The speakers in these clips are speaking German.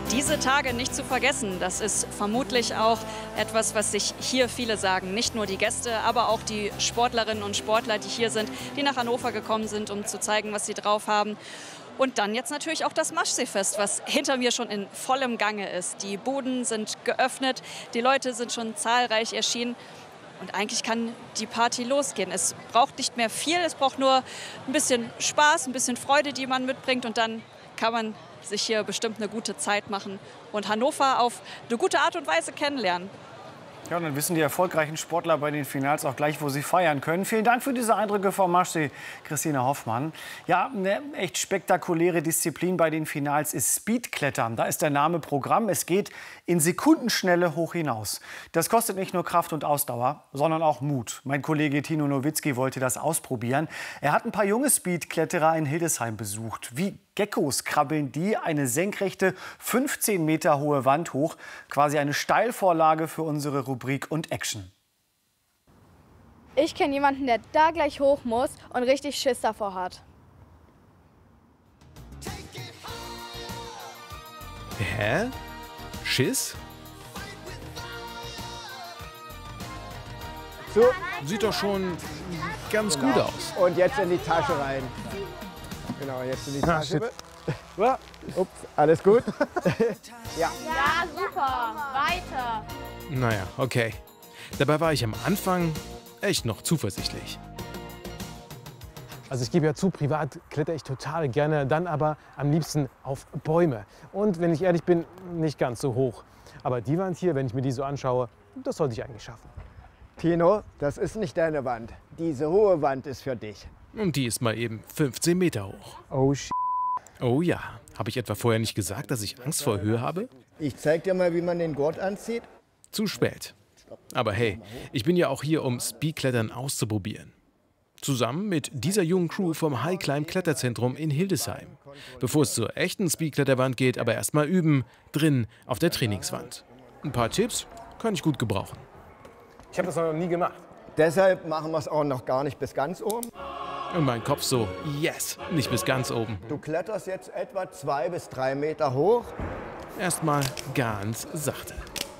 Diese Tage nicht zu vergessen, das ist vermutlich auch etwas, was sich hier viele sagen. Nicht nur die Gäste, aber auch die Sportlerinnen und Sportler, die hier sind, die nach Hannover gekommen sind, um zu zeigen, was sie drauf haben. Und dann jetzt natürlich auch das Maschseefest, was hinter mir schon in vollem Gange ist. Die Buden sind geöffnet, die Leute sind schon zahlreich erschienen. Und eigentlich kann die Party losgehen. Es braucht nicht mehr viel, es braucht nur ein bisschen Spaß, ein bisschen Freude, die man mitbringt. Und dann kann man sich hier bestimmt eine gute Zeit machen und Hannover auf eine gute Art und Weise kennenlernen. Ja, und dann wissen die erfolgreichen Sportler bei den Finals auch gleich, wo sie feiern können. Vielen Dank für diese Eindrücke vom Maschsee, Christine Hoffmann. Ja, eine echt spektakuläre Disziplin bei den Finals ist Speedklettern. Da ist der Name Programm. Es geht in Sekundenschnelle hoch hinaus. Das kostet nicht nur Kraft und Ausdauer, sondern auch Mut. Mein Kollege Tino Nowitzki wollte das ausprobieren. Er hat ein paar junge Speedkletterer in Hildesheim besucht. Wie Geckos krabbeln die eine senkrechte, 15 Meter hohe Wand hoch. Quasi eine Steilvorlage für unsere Rubrik und Action. Ich kenne jemanden, der da gleich hoch muss und richtig Schiss davor hat. Hä? Schiss? So, Sieht doch schon ganz gut aus. und jetzt in die Tasche rein. Genau, jetzt in die Tasche. Ups, alles gut? Ja, super. Weiter. Naja, okay. Dabei war ich am Anfang echt noch zuversichtlich. Also ich gebe ja zu, privat kletter ich total gerne, dann aber am liebsten auf Bäume. Und wenn ich ehrlich bin, nicht ganz so hoch. Aber die Wand hier, wenn ich mir die so anschaue, das sollte ich eigentlich schaffen. Tino, das ist nicht deine Wand. Diese hohe Wand ist für dich. Und die ist mal eben 15 Meter hoch. Oh, shit. Oh ja, habe ich etwa vorher nicht gesagt, dass ich Angst vor Höhe habe? Ich zeig dir mal, wie man den Gurt anzieht. Zu spät. Aber hey, ich bin ja auch hier, um Speedklettern auszuprobieren. Zusammen mit dieser jungen Crew vom High Climb Kletterzentrum in Hildesheim. Bevor es zur echten Speedkletterwand geht, aber erst mal üben, drin auf der Trainingswand. Ein paar Tipps kann ich gut gebrauchen. Ich habe das noch nie gemacht. Deshalb machen wir es auch noch gar nicht bis ganz oben. Und mein Kopf so, yes, nicht bis ganz oben. Du kletterst jetzt etwa 2 bis 3 Meter hoch. Erstmal ganz sachte.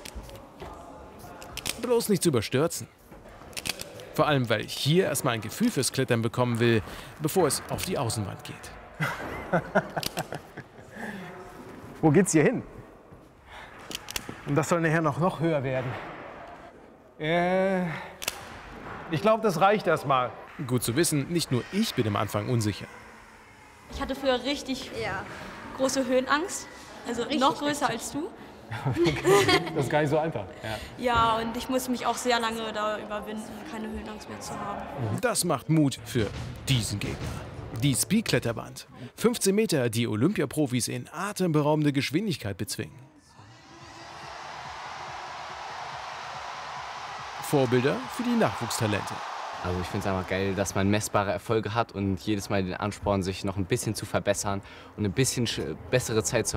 Bloß nicht zu überstürzen. Vor allem, weil ich hier erstmal ein Gefühl fürs Klettern bekommen will, bevor es auf die Außenwand geht. Wo geht's hier hin? Und das soll nachher noch höher werden. Ich glaube, das reicht erstmal. Gut zu wissen, nicht nur ich bin am Anfang unsicher. Ich hatte früher richtig große Höhenangst, also noch größer als du. Das ist gar nicht so einfach. Ja, und ich musste mich auch sehr lange da überwinden, keine Höhenangst mehr zu haben. Das macht Mut für diesen Gegner. Die Speedkletterwand. 15 Meter, die Olympiaprofis in atemberaubende Geschwindigkeit bezwingen. Vorbilder für die Nachwuchstalente. Also ich finde es einfach geil, dass man messbare Erfolge hat und jedes Mal den Ansporn, sich noch ein bisschen zu verbessern und ein bisschen bessere Zeit zu